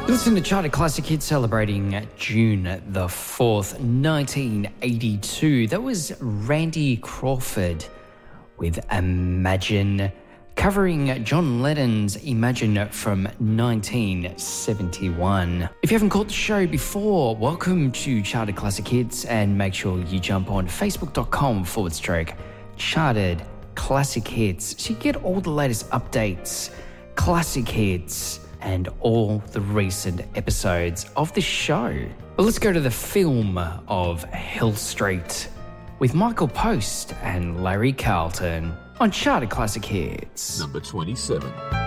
Listen to Charted Classic Hits celebrating June the 4th, 1982. That was Randy Crawford with Imagine, covering John Lennon's Imagine from 1971. If you haven't caught the show before, welcome to Charted Classic Hits, and make sure you jump on facebook.com/Charted Classic Hits so you get all the latest updates, classic hits, and all the recent episodes of the show. But let's go to the film of Hill Street with Michael Post and Larry Carlton on Charted Classic Hits. Number 27.